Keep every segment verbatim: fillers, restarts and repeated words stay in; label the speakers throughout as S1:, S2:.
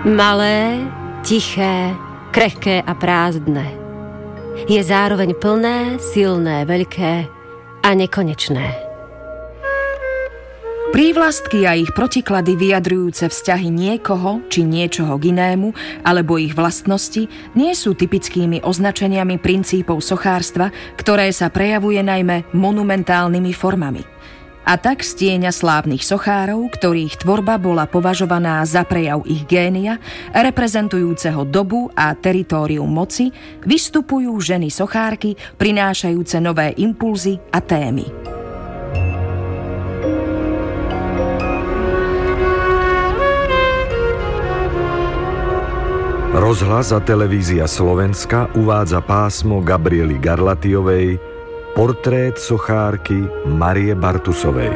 S1: Malé, tiché, krehké a prázdne. Je zároveň plné, silné, veľké a nekonečné.
S2: Prívlastky a ich protiklady vyjadrujúce vzťahy niekoho či niečoho k inému alebo ich vlastnosti nie sú typickými označeniami princípov sochárstva, ktoré sa prejavuje najmä monumentálnymi formami. A tak stieňa slávnych sochárov, ktorých tvorba bola považovaná za prejav ich génia, reprezentujúceho dobu a teritórium moci, vystupujú ženy sochárky, prinášajúce nové impulzy a témy.
S3: Rozhlas a televízia Slovenska uvádza pásmo Gabriely Garlatiovej Portrét sochárky Marie Bartusovej.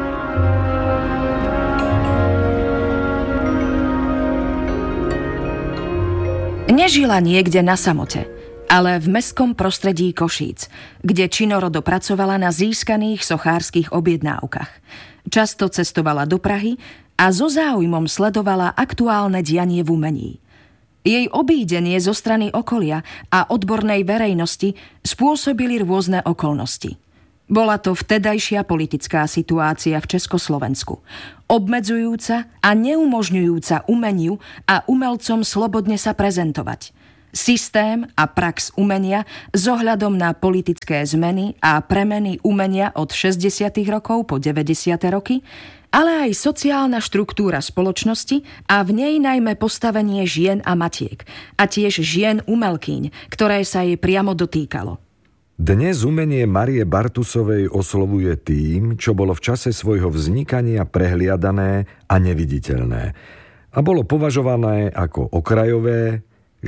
S2: Nežila niekde na samote, ale v mestskom prostredí Košíc, kde činorodo pracovala na získaných sochárskych objednávkach. Často cestovala do Prahy a so záujmom sledovala aktuálne dianie v umení. Jej obídenie zo strany okolia a odbornej verejnosti spôsobili rôzne okolnosti. Bola to vtedajšia politická situácia v Československu, obmedzujúca a neumožňujúca umeniu a umelcom slobodne sa prezentovať. Systém a prax umenia s ohľadom na politické zmeny a premeny umenia od šesťdesiatych rokov po deväťdesiate roky, ale aj sociálna štruktúra spoločnosti a v nej najmä postavenie žien a matiek, a tiež žien umelkyň, ktoré sa jej priamo dotýkalo.
S3: Dnes umenie Marie Bartusovej oslovuje tým, čo bolo v čase svojho vznikania prehliadané a neviditeľné a bolo považované ako okrajové,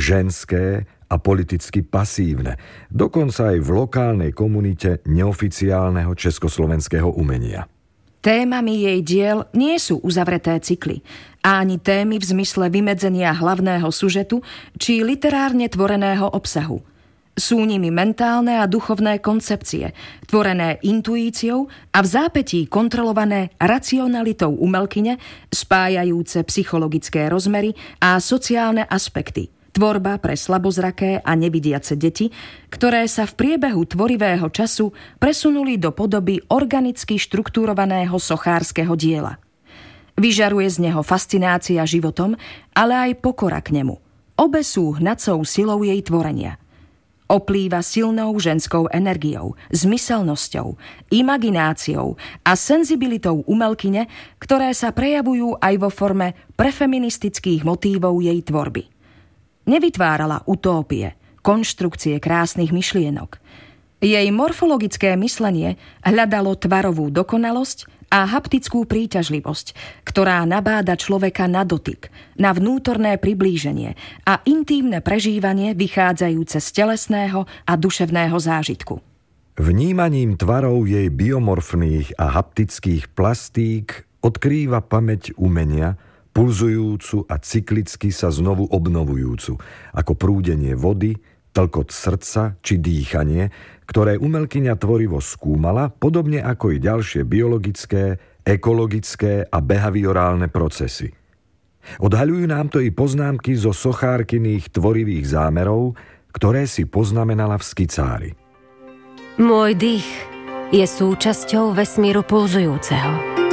S3: ženské a politicky pasívne, dokonca aj v lokálnej komunite neoficiálneho československého umenia.
S2: Témami jej diel nie sú uzavreté cykly a ani témy v zmysle vymedzenia hlavného sužetu či literárne tvoreného obsahu. Sú nimi mentálne a duchovné koncepcie, tvorené intuíciou a v zápätí kontrolované racionalitou umelkyne, spájajúce psychologické rozmery a sociálne aspekty. Tvorba pre slabozraké a nevidiace deti, ktoré sa v priebehu tvorivého času presunuli do podoby organicky štruktúrovaného sochárskeho diela. Vyžaruje z neho fascinácia životom, ale aj pokora k nemu. Obe sú hnacou silou jej tvorenia. Oplýva silnou ženskou energiou, zmyselnosťou, imagináciou a senzibilitou umelkyne, ktoré sa prejavujú aj vo forme prefeministických motívov jej tvorby. Nevytvárala utópie, konštrukcie krásnych myšlienok. Jej morfologické myslenie hľadalo tvarovú dokonalosť a haptickú príťažlivosť, ktorá nabáda človeka na dotyk, na vnútorné priblíženie a intímne prežívanie vychádzajúce z telesného a duševného zážitku.
S3: Vnímaním tvarov jej biomorfných a haptických plastík odkrýva pamäť umenia, pulzujúcu a cyklicky sa znovu obnovujúcu, ako prúdenie vody, tlkot srdca či dýchanie, ktoré umelkyňa tvorivo skúmala, podobne ako i ďalšie biologické, ekologické a behaviorálne procesy. Odhaľujú nám to i poznámky zo sochárkyných tvorivých zámerov, ktoré si poznamenala v skicári.
S1: Môj dých je súčasťou vesmíru pulzujúceho.